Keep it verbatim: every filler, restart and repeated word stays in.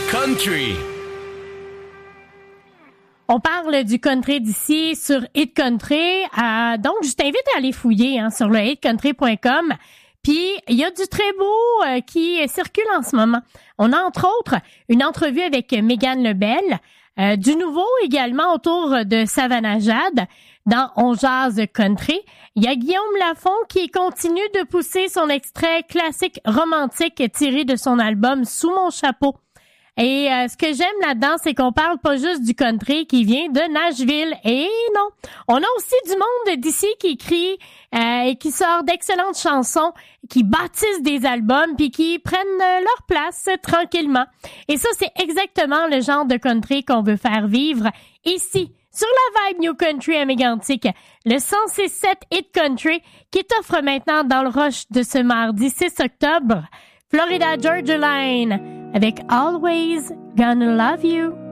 country. On parle du country d'ici sur Hit Country. Euh, donc, je t'invite à aller fouiller hein, sur le hit country point com. Puis, il y a du très beau euh, qui circule en ce moment. On a, entre autres, une entrevue avec Mégane Lebel. Euh, du nouveau également autour de Savannah Jade dans On jase country. Il y a Guillaume Lafont qui continue de pousser son extrait classique romantique tiré de son album Sous mon chapeau. Et euh, ce que j'aime là-dedans, c'est qu'on parle pas juste du country qui vient de Nashville. Et non, on a aussi du monde d'ici qui écrit euh, et qui sort d'excellentes chansons, qui bâtissent des albums puis qui prennent euh, leur place euh, tranquillement. Et ça, c'est exactement le genre de country qu'on veut faire vivre ici, sur la vibe New Country à Mégantic, le cent six sept Hit Country qui t'offre maintenant dans le rush de ce mardi six octobre, Florida Georgia Line avec Always Gonna Love You.